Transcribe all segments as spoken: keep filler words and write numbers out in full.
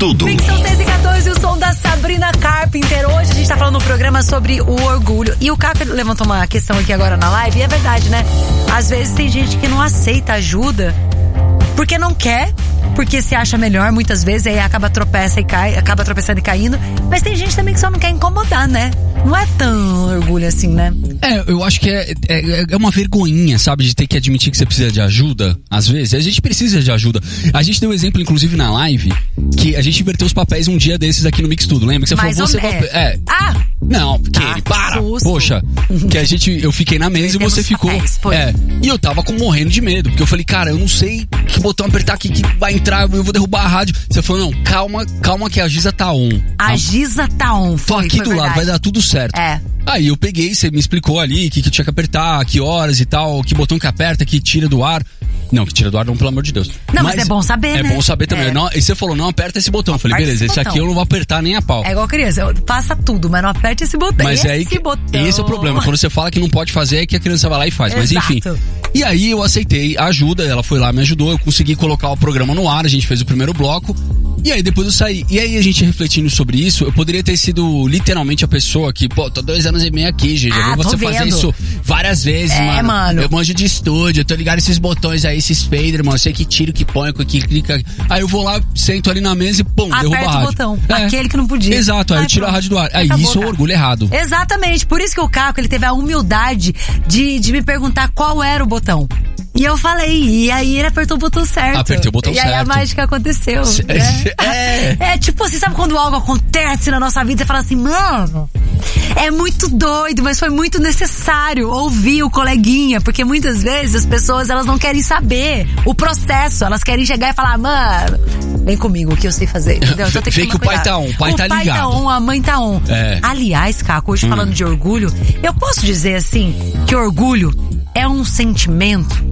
tudo. Mixão seis e quatorze, o som da Sabrina Carpenter. Hoje a gente tá falando no programa sobre o orgulho. E o Caco levantou uma questão aqui agora na live, e é verdade, né? Às vezes tem gente que não aceita ajuda porque não quer, porque se acha melhor muitas vezes, aí acaba tropeça e cai, acaba tropeçando e caindo. Mas tem gente também que só não quer incomodar, né? Não é tão orgulho assim, né? É, eu acho que é, é, é uma vergonhinha, sabe? De ter que admitir que você precisa de ajuda, às vezes. A gente precisa de ajuda. A gente deu um exemplo, inclusive, na live, que a gente inverteu os papéis um dia desses aqui no Mix Tudo. Lembra que você Mas falou, você... é. é. Ah! Não, Kelly, para! Susto. Poxa, que a gente, eu fiquei na mesa e você ficou... Papéis, é, e eu tava com, morrendo de medo, porque eu falei, cara, eu não sei que botão apertar aqui que vai entrar, eu vou derrubar a rádio. Você falou, não, calma, calma que a Giza tá on. A Giza tá on. Tô Foi, aqui foi do verdade. lado, vai dar tudo certo. É. Aí eu peguei, você me explicou ali que, que tinha que apertar, que horas e tal, que botão que aperta, que tira do ar. Não, que tira do ar não, pelo amor de Deus. Não, mas, mas é bom saber, é né? É bom saber também. É. Não, e você falou, não aperta esse botão. Eu falei, Aperta beleza, esse, esse aqui eu não vou apertar nem a pau. É igual criança, eu- passa tudo, mas não aperte esse botão. Mas esse é aí que, botão. esse é o problema. Quando você fala que não pode fazer, é que a criança vai lá e faz. Mas Exato. enfim. E aí eu aceitei a ajuda, ela foi lá, me ajudou, eu consegui colocar o programa no ar, a gente fez o primeiro bloco. E aí depois eu saí. E aí a gente refletindo sobre isso, eu poderia ter sido literalmente a pessoa que, pô, tô dois anos e meio aqui, gente. Ah, Eu vi tô você fazer vendo. isso várias vezes, É, mano. mano. Eu manjo de estúdio, eu tô ligado esses botões aí, esses fader, mano. Eu sei que tiro, que põe, que clica. Aí eu vou lá, sento ali na mesa e pum, derruba a Aperta o rádio. botão. É. Aquele que não podia. Exato, aí Ai, eu tiro a pronto. rádio do ar. Aí Acabou, isso é um cara. orgulho errado. Exatamente, por isso que o Caco, ele teve a humildade de, de me perguntar qual era o botão. E eu falei, e aí ele apertou o botão certo. Apertei o botão e aí a certo. mágica aconteceu. Se- Né? é. É tipo, você sabe quando algo acontece na nossa vida, você fala assim, mano, é muito doido, mas foi muito necessário ouvir o coleguinha, porque muitas vezes as pessoas, elas não querem saber o processo, elas querem chegar e falar, mano, vem comigo, o que eu sei fazer, entendeu? Então tem Vê tomar que o pai cuidado. tá on, o pai o tá pai ligado. tá on, a mãe tá on. É. Aliás, Caco, hoje falando de orgulho, eu posso dizer assim, que orgulho é um sentimento,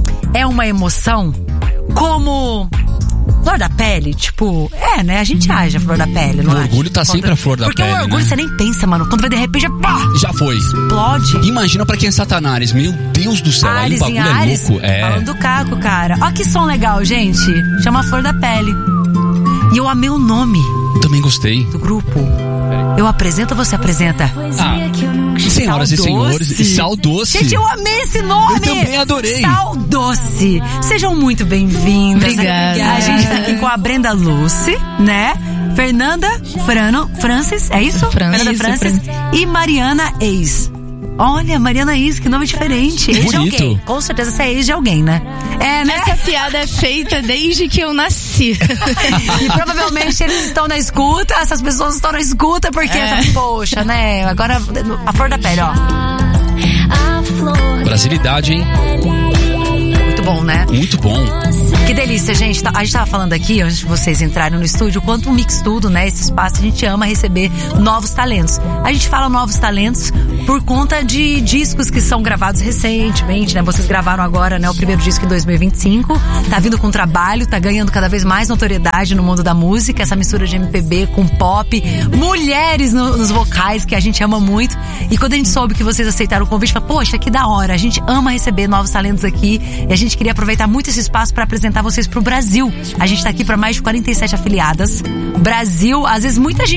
é uma emoção, como flor da pele, tipo, é, né? A gente age a flor da pele, não O é? orgulho tá sempre a flor da Porque pele, o orgulho né? você nem pensa, mano. Quando vai de repente, pá, Já foi. explode. Imagina pra quem é Satanás. Meu Deus do céu, aí o Ares em bagulho Ares, é louco. É. falando do Caco, cara. Ó que som legal, gente. Chama Flor da Pele. E eu amei o nome Também gostei. do grupo. Eu apresento ou você apresenta? Ah, senhoras e senhores, e Sal Doce. Gente, eu amei esse nome! Eu também adorei. Sal Doce. Sejam muito bem-vindas. Obrigada. A gente tá aqui com a Brenda Lucy, né? Fernanda Frano, Francis, é isso? Francis, Fernanda isso, Francis. E Mariana Eis. Olha, Mariana Eis, que nome diferente. Ex de Bonito. alguém. Com certeza você é ex de alguém, né? É, né? Essa piada é feita desde que eu nasci. E provavelmente eles estão na escuta, essas pessoas estão na escuta porque, É. poxa, né? Agora, a flor da pele, ó. Brasilidade, hein? Muito bom, né? Muito bom. Que delícia, gente. A gente tava falando aqui, antes de vocês entrarem no estúdio, o quanto o Mix Tudo, né? Esse espaço, a gente ama receber novos talentos. A gente fala novos talentos por conta de discos que são gravados recentemente, né? Vocês gravaram agora, né? O primeiro disco em dois mil e vinte e cinco. Tá vindo com trabalho, tá ganhando cada vez mais notoriedade no mundo da música. Essa mistura de M P B com pop. Mulheres no, nos vocais, que a gente ama muito. E quando a gente soube que vocês aceitaram o convite, falou, poxa, que da hora. A gente ama receber novos talentos aqui. E a gente queria aproveitar muito esse espaço para apresentar vocês pro Brasil. A gente tá aqui para mais de quarenta e sete afiliadas. Brasil, às vezes muita gente